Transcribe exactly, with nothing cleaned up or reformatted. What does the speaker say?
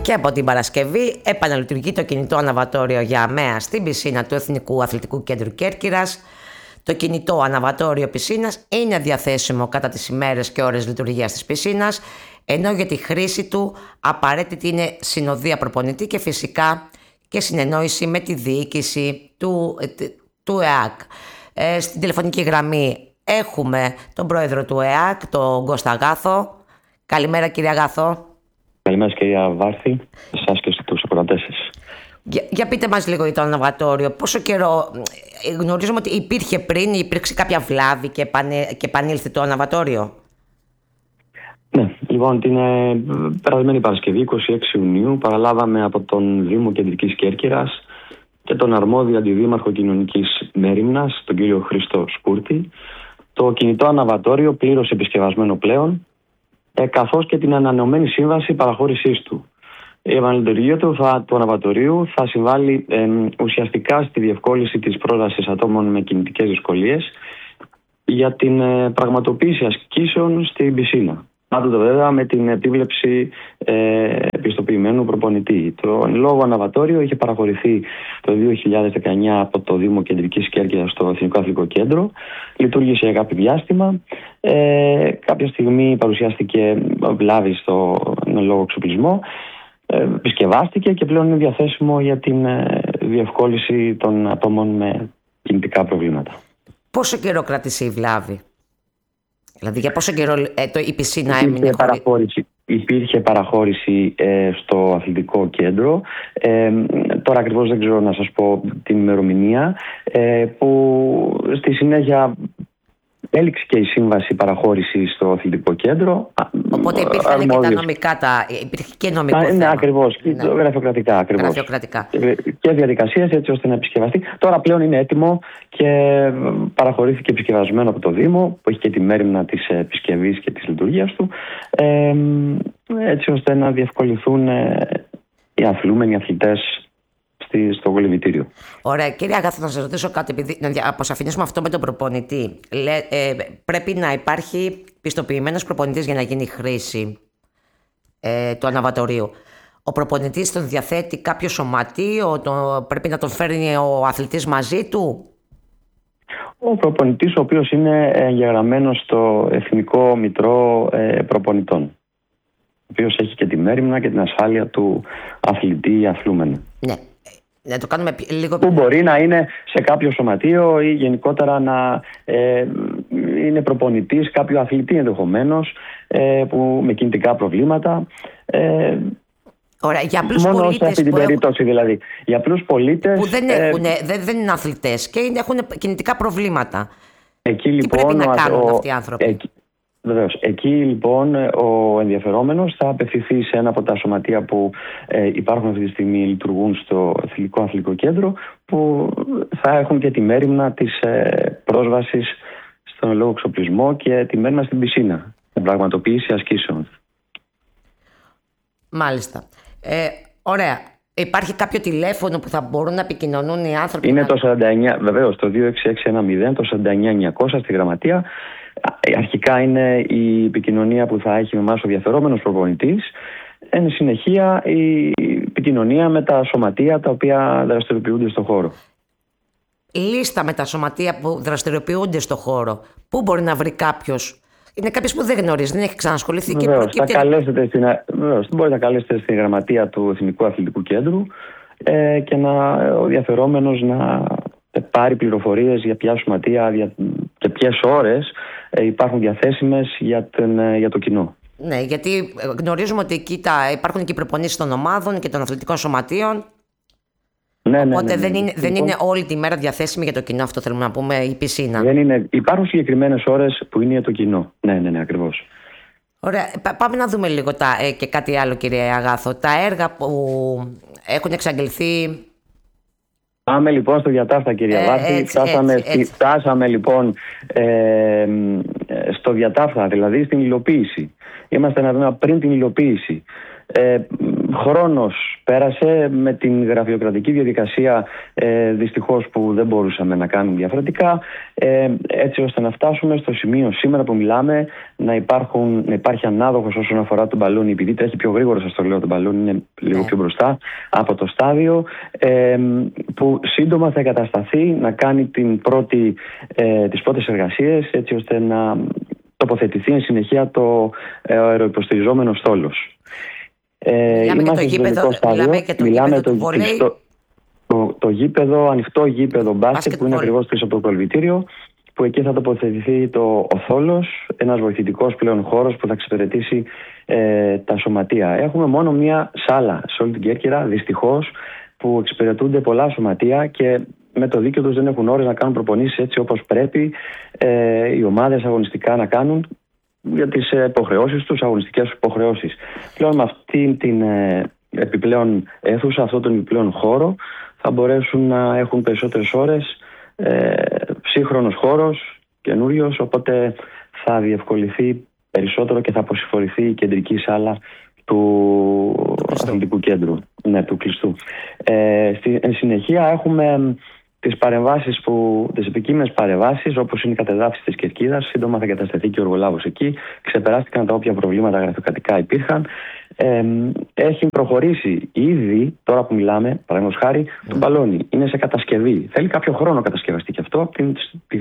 Και από την Παρασκευή επαναλειτουργεί το κινητό αναβατόριο για αμαία στην πισίνα του Εθνικού Αθλητικού Κέντρου Κέρκυρας. Το κινητό αναβατόριο πισίνας είναι διαθέσιμο κατά τις ημέρες και ώρες λειτουργίας της πισίνας, ενώ για τη χρήση του απαραίτητη είναι συνοδεία προπονητή και φυσικά και συνεννόηση με τη διοίκηση του, του ΕΑΚ. Ε, στην τηλεφωνική γραμμή έχουμε τον πρόεδρο του ΕΑΚ, τον Κώστα Αγάθο. Καλημέρα κύριε Αγάθο. Καλημέρα κυρία Βάρθη, εσάς και στους ακροατές σας. Για, για πείτε μας λίγο για το αναβατόριο. Πόσο καιρό, γνωρίζουμε ότι υπήρχε πριν, υπήρξε κάποια βλάβη και, πανε, και επανήλθε το αναβατόριο. Ναι, λοιπόν την ε, περασμένη Παρασκευή, είκοσι έξι Ιουνίου, παραλάβαμε από τον Δήμο Κεντρικής Κέρκυρας και τον αρμόδιο αντιδήμαρχο κοινωνικής Μέριμνας, τον κύριο Χρήστο Σκούρτη, το κινητό αναβατόριο πλήρως επισκευασμένο πλέον, ε, καθώς και την ανανεωμένη σύμβαση παραχώρησής του. Η επαναλειτουργία του, του αναβατορίου θα συμβάλλει ε, ουσιαστικά στη διευκόλυνση της πρόσβασης ατόμων με κινητικές δυσκολίες για την ε, πραγματοποίηση ασκήσεων στην πισίνα. Πάντοτε βέβαια με την επίβλεψη ε, επιστοποιημένου προπονητή. Το εν λόγω αναβατόριο είχε παραχωρηθεί το δύο χιλιάδες δεκαεννιά από το Δήμο Κεντρικής Κέρκυρας στο Εθνικό Αθλητικό Κέντρο. Λειτουργήσε για κάποιο διάστημα. Ε, κάποια στιγμή παρουσιάστηκε βλάβη στο εν λόγω εξοπλισμό. Ε, επισκευάστηκε και πλέον είναι διαθέσιμο για την ε, διευκόλυνση των ατόμων με κινητικά προβλήματα. Πόσο καιρό κράτησε η βλάβη? Δηλαδή για πόσο καιρό ε, το, η πισίνα υπήρχε έμεινε παραχώρηση, Υπήρχε παραχώρηση ε, στο αθλητικό κέντρο. Ε, τώρα ακριβώς δεν ξέρω να σας πω την ημερομηνία, ε, που στη συνέχεια έληξε και η σύμβαση παραχώρηση στο αθλητικό κέντρο. Οπότε υπήρχαν αρμόδιος και τα νομικά, τα, υπήρχε και νομικό θέμα. Ναι, ακριβώς. Ναι. Γραφειοκρατικά ακριβώς. Γραφειοκρατικά. Και διαδικασίες έτσι ώστε να επισκευαστεί. Τώρα πλέον είναι έτοιμο και παραχωρήθηκε επισκευασμένο από το Δήμο, που έχει και τη μέριμνα της επισκευής και της λειτουργίας του, ε, έτσι ώστε να διευκολυνθούν οι αθλούμενοι αθλητές στο κολυμβητήριο. Ωραία. Κύριε Αγάθο, να σας ρωτήσω κάτι, επειδή, να αποσαφηνίσουμε αυτό με τον προπονητή. Λέ, ε, πρέπει να υπάρχει πιστοποιημένος προπονητής για να γίνει χρήση ε, του αναβατορίου. Ο προπονητής τον διαθέτει κάποιο σωματείο, το, πρέπει να τον φέρνει ο αθλητής μαζί του. Ο προπονητής, ο οποίος είναι εγγεγραμμένος στο Εθνικό Μητρό ε, Προπονητών, ο οποίος έχει και τη μέριμνα και την ασφάλεια του αθλητή ή αθλούμενου. Ναι. Να το κάνουμε λίγο... Που μπορεί να είναι σε κάποιο σωματείο ή γενικότερα να ε, είναι προπονητής κάποιου αθλητή ενδεχομένως, ε, που, με κινητικά προβλήματα. Ε, Ωραία, για απλούς μόνο πολίτες σε αυτή την που περίπτωση έχουν... δηλαδή. Για απλούς πολίτες... Που δεν, ε, έχουν, δεν, δεν είναι αθλητές και έχουν κινητικά προβλήματα. Εκεί, Τι λοιπόν, πρέπει να κάνουν ο, αυτοί οι άνθρωποι? Εκεί, Βεβαίως. Εκεί λοιπόν ο ενδιαφερόμενος θα απευθυνθεί σε ένα από τα σωματεία που ε, υπάρχουν αυτή τη στιγμή, λειτουργούν στο Εθνικό Αθλητικό Κέντρο, που θα έχουν και τη μέριμνα της ε, πρόσβασης στον λόγο εξοπλισμό και τη μέριμνα στην πισίνα, την πραγματοποίηση ασκήσεων. Μάλιστα. Ε, ωραία. Υπάρχει κάποιο τηλέφωνο που θα μπορούν να επικοινωνούν οι άνθρωποι? Είναι να... το σαράντα εννιά, βεβαίως, το δύο έξι έξι ένα μηδέν, το σαράντα εννιά εννιακόσια στη γραμματεία. Αρχικά είναι η επικοινωνία που θα έχει με εμάς ο διαφερόμενος προπονητής. Εν συνεχεία η επικοινωνία με τα σωματεία τα οποία δραστηριοποιούνται στον χώρο. Λίστα με τα σωματεία που δραστηριοποιούνται στον χώρο. Πού μπορεί να βρει κάποιος? Είναι κάποιος που δεν γνωρίζει, δεν έχει ξανασχοληθεί. Βεβαίως, και προκύπτει... θα καλέσετε στην, βεβαίως, μπορείτε να καλέσετε στην γραμματεία του Εθνικού Αθλητικού Κέντρου ε, και να, ο διαφερόμενος να πάρει πληροφορίες για ποια σωματεία για, και ποιες ώρες ε, υπάρχουν διαθέσιμες για, τον, για το κοινό. Ναι, γιατί γνωρίζουμε ότι εκεί τα, υπάρχουν και οι προπονήσεις των ομάδων και των αθλητικών σωματείων. Ναι, ναι, Οπότε ναι, ναι, δεν, ναι. είναι, δεν είναι όλη τη μέρα διαθέσιμη για το κοινό, αυτό θέλουμε να πούμε, η πισίνα. Δεν είναι, υπάρχουν συγκεκριμένες ώρες που είναι για το κοινό. Ναι, ναι, ναι, ακριβώς. Ωραία. Πάμε να δούμε λίγο τα, ε, και κάτι άλλο, κύριε Αγάθο. Τα έργα που έχουν εξαγγελθεί. Πάμε λοιπόν στο διατάφτα, κυρία Ε, Βάρθη. έτσι, Φτάσαμε, έτσι, έτσι. φτάσαμε λοιπόν ε, στο διατάφτα, δηλαδή στην υλοποίηση. Είμαστε ένα βήμα πριν την υλοποίηση. Ε, χρόνος πέρασε με την γραφειοκρατική διαδικασία, ε, δυστυχώς που δεν μπορούσαμε να κάνουμε διαφορετικά, ε, έτσι ώστε να φτάσουμε στο σημείο σήμερα που μιλάμε να, υπάρχουν, να υπάρχει ανάδοχος όσον αφορά τον μπαλούνι, επειδή τρέχει πιο γρήγορα, σας το λέω, τον μπαλούνι είναι λίγο πιο μπροστά από το στάδιο, ε, που σύντομα θα εγκατασταθεί να κάνει την πρώτη, ε, τις πρώτες εργασίες, έτσι ώστε να τοποθετηθεί εν συνεχεία το αεροϊποστηριζόμενο στόλος. Ε, μιλάμε και το γήπεδο, στάδιο, μιλάμε και το μιλάμε γήπεδο το, του βολέι. Το, το, το γήπεδο, ανοιχτό γήπεδο μπάσκετ, που είναι ακριβώς πίσω από το κολυμπητήριο, που εκεί θα τοποθετηθεί το ο θόλος, ένας βοηθητικός πλέον χώρος που θα εξυπηρετήσει ε, τα σωματεία. Έχουμε μόνο μία σάλα σε όλη την Κέρκυρα, δυστυχώς, που εξυπηρετούνται πολλά σωματεία και με το δίκαιο τους δεν έχουν ώρες να κάνουν προπονήσεις έτσι όπως πρέπει ε, οι ομάδες αγωνιστικά να κάνουν για τις υποχρεώσεις τους, αγωνιστικές υποχρεώσεις. Πλέον με αυτή την ε, επιπλέον αίθουσα, αυτόν τον επιπλέον χώρο, θα μπορέσουν να έχουν περισσότερες ώρες, ε, σύγχρονος χώρος, καινούριος, οπότε θα διευκολυνθεί περισσότερο και θα αποσυμφορηθεί η κεντρική σάλα του αθλητικού κέντρου, ναι, του κλειστού. Ε, στη εν συνεχεία έχουμε τις παρεμβάσεις που, τις επικείμενες παρεμβάσεις, όπως είναι η κατεδάφιση της Κερκίδας. Σύντομα θα εγκατασταθεί και ο εργολάβος εκεί. Ξεπεράστηκαν τα όποια προβλήματα γραφειοκρατικά υπήρχαν. Ε, έχει προχωρήσει ήδη, τώρα που μιλάμε, παραδείγματος χάρη, mm. το μπαλόνι. Είναι σε κατασκευή. Θέλει κάποιο χρόνο κατασκευαστεί και αυτό.